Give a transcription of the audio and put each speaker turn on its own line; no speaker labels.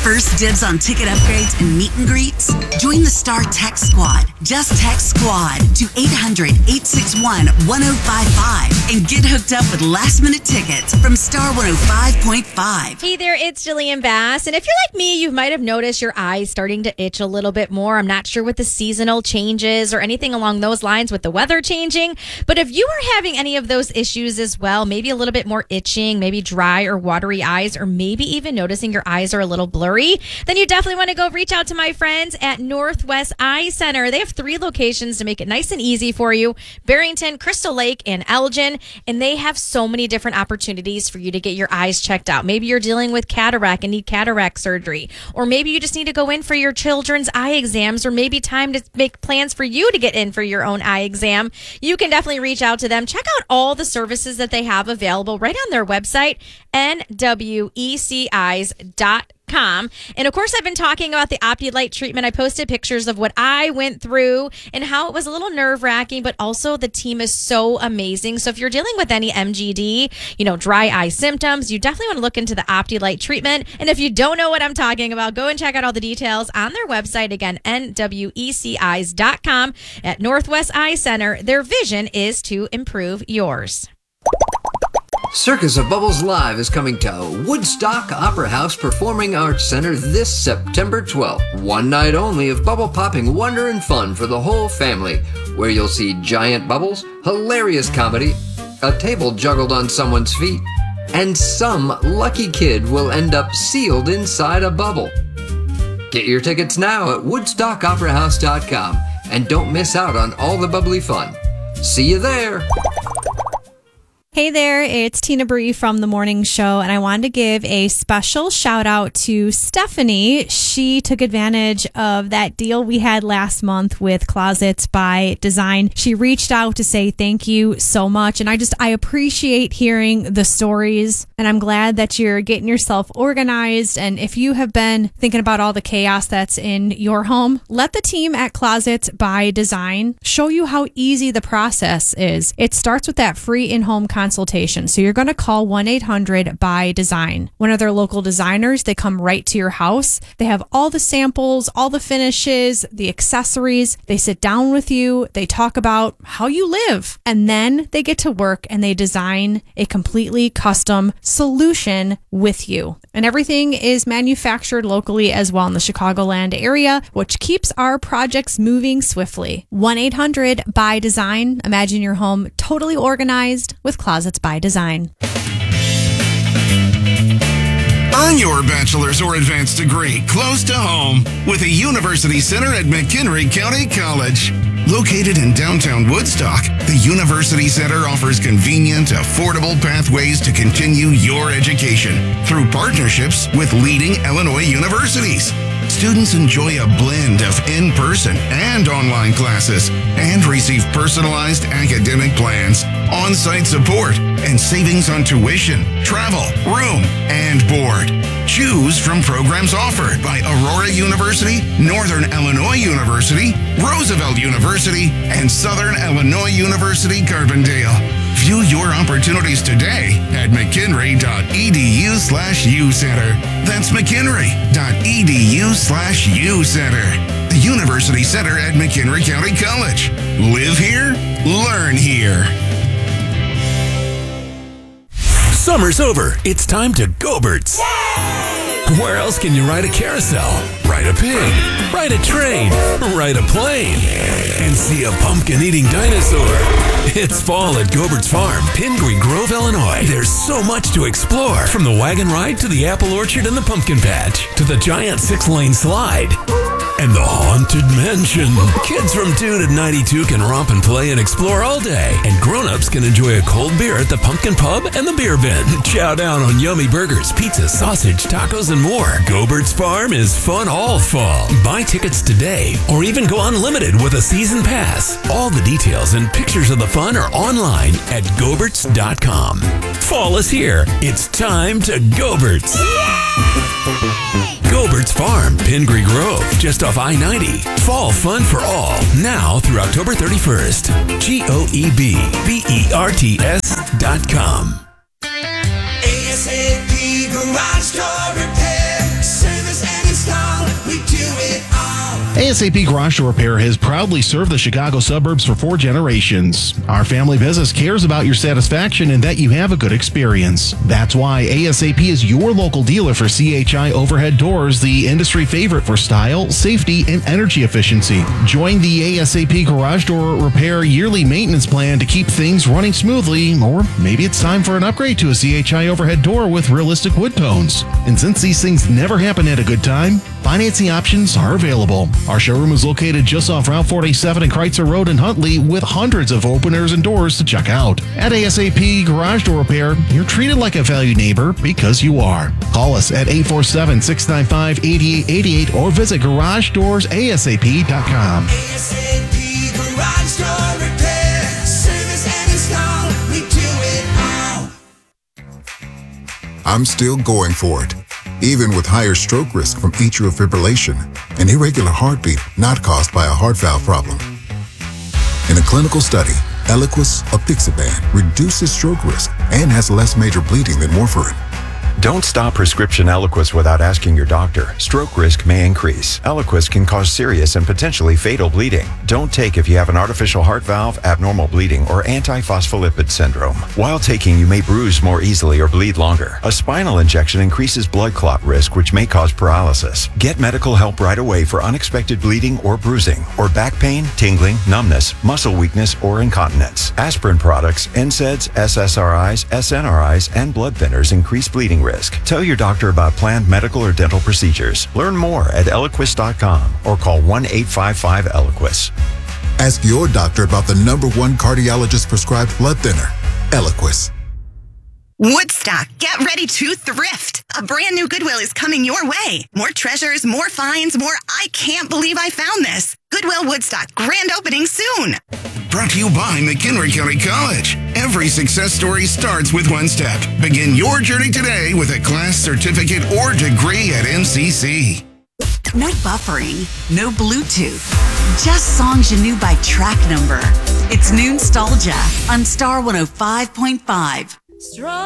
first dibs on ticket upgrades and meet and greets? Join the Star Text Squad. Just text SQUAD to 800-861-1055 and get hooked up with last-minute tickets from Star 105.5.
Hey there, it's Jillian Bass. And if you're like me, you might have noticed your eyes starting to itch a little bit more. I'm not sure with the seasonal changes or anything along those lines with the weather changing. But if you are having any of those issues as well, maybe a little bit more itching, maybe dry or watery eyes, or maybe even noticing your eyes are a little blurry, then you definitely want to go reach out to my friends at Northwest Eye Center. They have 3 locations to make it nice and easy for you: Barrington, Crystal Lake, and Elgin. And they have so many different opportunities for you to get your eyes checked out. Maybe you're dealing with cataract and need cataract surgery, or maybe you just need to go in for your children's eye exams, or maybe time to make plans for you to get in for your own eye exam. You can definitely reach out to them. Check out all the services that they have available right on their website, nweceyes.com. And of course, I've been talking about the Opulite treatment. I posted pictures of what I went through and how it was a little nerve-wracking, but also the team is so amazing. So if you're dealing with any MGD, dry eye symptoms, you definitely want to look into the Opulite treatment. And if you don't know what I'm talking about, go and check out all the details on their website. Again, nweceyes.com. At Northwest Eye Center, their vision is to improve yours.
Circus of Bubbles Live is coming to Woodstock Opera House Performing Arts Center this September 12th. One night only of bubble popping wonder and fun for the whole family, where you'll see giant bubbles, hilarious comedy, a table juggled on someone's feet, and some lucky kid will end up sealed inside a bubble. Get your tickets now at woodstockoperahouse.com and don't miss out on all the bubbly fun. See you there!
Hey there, it's Tina Bree from The Morning Show, and I wanted to give a special shout out to Stephanie. She took advantage of that deal we had last month with Closets by Design. She reached out to say thank you so much, and I appreciate hearing the stories, and I'm glad that you're getting yourself organized. And if you have been thinking about all the chaos that's in your home, let the team at Closets by Design show you how easy the process is. It starts with that free in-home consultation. So you're going to call 1-800-BY-DESIGN. One of their local designers, they come right to your house. They have all the samples, all the finishes, the accessories. They sit down with you. They talk about how you live. And then they get to work and they design a completely custom solution with you. And everything is manufactured locally as well in the Chicagoland area, which keeps our projects moving swiftly. 1-800-BY-DESIGN. Imagine your home totally organized with Closets by Design.
Earn your bachelor's or advanced degree close to home with a University Center at McHenry County College. Located in downtown Woodstock, the University Center offers convenient, affordable pathways to continue your education through partnerships with leading Illinois universities. Students enjoy a blend of in-person and online classes and receive personalized academic plans, on-site support, and savings on tuition, travel, room, and board. Choose from programs offered by Aurora University, Northern Illinois University, Roosevelt University, and Southern Illinois University, Carbondale. View your opportunities today at mchenry.edu/ucenter. That's mchenry.edu/ucenter. The University Center at McHenry County College. Live here, learn here.
Summer's over. It's time to Go-Birds. Where else can you ride a carousel, ride a pig, ride a train, ride a plane, and see a pumpkin-eating dinosaur? It's fall at Go-Birds Farm, Pingree Grove, Illinois. There's so much to explore, from the wagon ride to the apple orchard and the pumpkin patch, to the giant 6-lane slide, and the Haunted Mansion. Kids from 2 to 92 can romp and play and explore all day, and grown-ups can enjoy a cold beer at the Pumpkin Pub and the Beer Bin. Chow down on yummy burgers, pizza, sausage, tacos, and more. Go-Birds Farm is fun all fall. Buy tickets today, or even go unlimited with a season pass. All the details and pictures of the fun are online at gobirds.com. Fall is here. It's time to Go-Birds. Go-Birds Farm, Pingree Grove, just off I-90. Fall fun for all, now through October 31st. GOEBBERTS.com.
ASAP Garage Door Repair, service and ASAP Garage Door Repair has proudly served the Chicago suburbs for 4 generations. Our family business cares about your satisfaction and that you have a good experience. That's why ASAP is your local dealer for CHI overhead doors, the industry favorite for style, safety, and energy efficiency. Join the ASAP Garage Door Repair yearly maintenance plan to keep things running smoothly, or maybe it's time for an upgrade to a CHI overhead door with realistic wood tones. And since these things never happen at a good time, financing options are available. Our showroom is located just off Route 47 and Kreitzer Road in Huntley with hundreds of openers and doors to check out. At ASAP Garage Door Repair, you're treated like a valued neighbor because you are. Call us at 847-695-8888 or visit GarageDoorsASAP.com.
ASAP Garage Door Repair. Service and install. We do it all.
I'm still going for it. Even with higher stroke risk from atrial fibrillation, an irregular heartbeat not caused by a heart valve problem. In a clinical study, Eliquis apixaban reduces stroke risk and has less major bleeding than warfarin.
Don't stop prescription Eliquis without asking your doctor. Stroke risk may increase. Eliquis can cause serious and potentially fatal bleeding. Don't take if you have an artificial heart valve, abnormal bleeding, or antiphospholipid syndrome. While taking, you may bruise more easily or bleed longer. A spinal injection increases blood clot risk, which may cause paralysis. Get medical help right away for unexpected bleeding or bruising, or back pain, tingling, numbness, muscle weakness, or incontinence. Aspirin products, NSAIDs, SSRIs, SNRIs, and blood thinners increase bleeding risk. Tell your doctor about planned medical or dental procedures. Learn more at Eliquis.com or call 1-855-ELIQUIS.
Ask your doctor about the #1 cardiologist prescribed blood thinner, Eliquis.
Woodstock, get ready to thrift. A brand new Goodwill is coming your way. More treasures, more finds, more I can't believe I found this. Goodwill Woodstock, grand opening soon.
Brought to you by McHenry County College. Every success story starts with one step. Begin your journey today with a class, certificate, or degree at MCC.
No buffering, no Bluetooth, just songs you knew by track number. It's Nostalgia on Star 105.5.